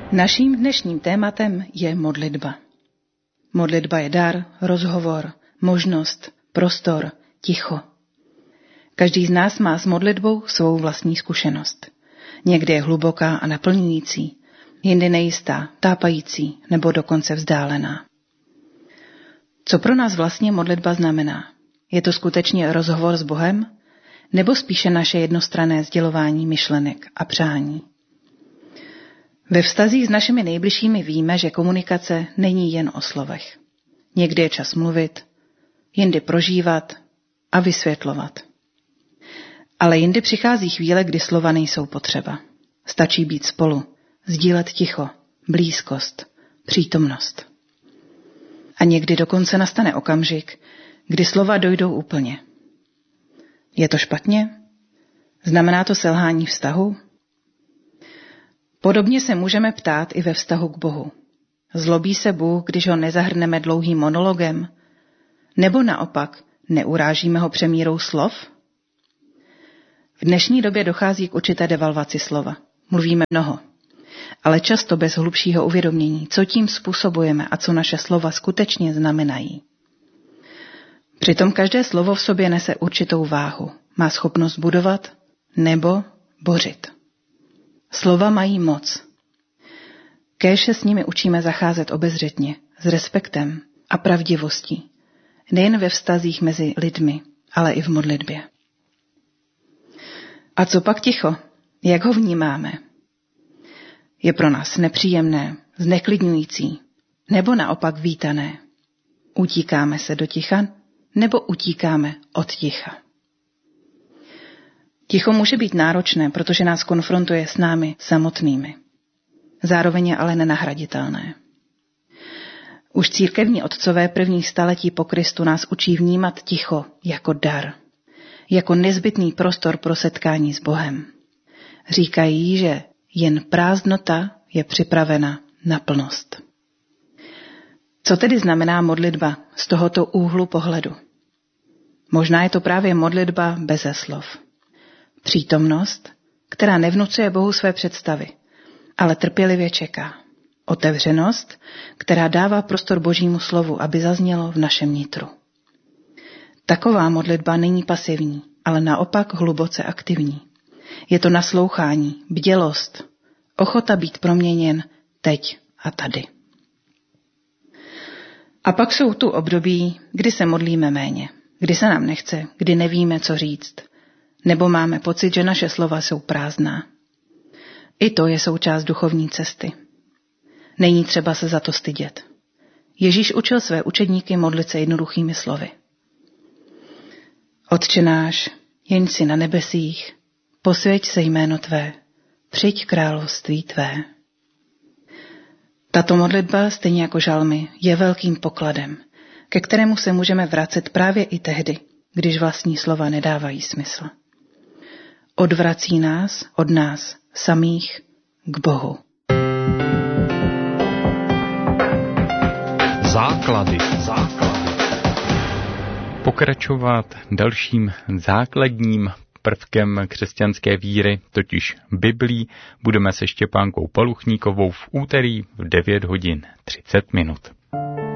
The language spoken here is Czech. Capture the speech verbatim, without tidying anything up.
Naším dnešním tématem je modlitba. Modlitba je dar, rozhovor, možnost, prostor, ticho. Každý z nás má s modlitbou svou vlastní zkušenost. Někdy je hluboká a naplňující, jindy nejistá, tápající nebo dokonce vzdálená. Co pro nás vlastně modlitba znamená? Je to skutečně rozhovor s Bohem? Nebo spíše naše jednostranné sdělování myšlenek a přání? Ve vztazích s našimi nejbližšími víme, že komunikace není jen o slovech. Někdy je čas mluvit, jindy prožívat a vysvětlovat. Ale jindy přichází chvíle, kdy slova nejsou potřeba. Stačí být spolu, sdílet ticho, blízkost, přítomnost. A někdy dokonce nastane okamžik, kdy slova dojdou úplně. Je to špatně? Znamená to selhání vztahu? Podobně se můžeme ptát i ve vztahu k Bohu. Zlobí se Bůh, když ho nezahrneme dlouhým monologem? Nebo naopak neurážíme ho přemírou slov? V dnešní době dochází k určité devalvaci slova. Mluvíme mnoho, ale často bez hlubšího uvědomění, co tím způsobujeme a co naše slova skutečně znamenají. Přitom každé slovo v sobě nese určitou váhu. Má schopnost budovat nebo bořit. Slova mají moc. Kéž se s nimi učíme zacházet obezřetně, s respektem a pravdivostí, nejen ve vztazích mezi lidmi, ale i v modlitbě. A co pak ticho? Jak ho vnímáme? Je pro nás nepříjemné, zneklidňující, nebo naopak vítané? Utíkáme se do ticha, nebo utíkáme od ticha? Ticho může být náročné, protože nás konfrontuje s námi samotnými. Zároveň je ale nenahraditelné. Už církevní otcové prvních staletí po Kristu nás učí vnímat ticho jako dar, jako nezbytný prostor pro setkání s Bohem. Říkají, že jen prázdnota je připravena na plnost. Co tedy znamená modlitba z tohoto úhlu pohledu? Možná je to právě modlitba beze slov. Přítomnost, která nevnucuje Bohu své představy, ale trpělivě čeká. Otevřenost, která dává prostor Božímu slovu, aby zaznělo v našem nitru. Taková modlitba není pasivní, ale naopak hluboce aktivní. Je to naslouchání, bdělost, ochota být proměněn teď a tady. A pak jsou tu období, kdy se modlíme méně, kdy se nám nechce, kdy nevíme, co říct, nebo máme pocit, že naše slova jsou prázdná. I to je součást duchovní cesty. Není třeba se za to stydět. Ježíš učil své učedníky modlit se jednoduchými slovy. Otče náš, jenž jsi na nebesích, posvěť se jméno tvé, přijď království tvé. Tato modlitba, stejně jako žalmy, je velkým pokladem, ke kterému se můžeme vracet právě i tehdy, když vlastní slova nedávají smysl. Odvrací nás od nás samých k Bohu. Základy. Základy. Pokračovat dalším základním prvkem křesťanské víry, totiž Biblí, budeme se Štěpánkou Paluchníkovou v úterý v devět hodin třicet minut.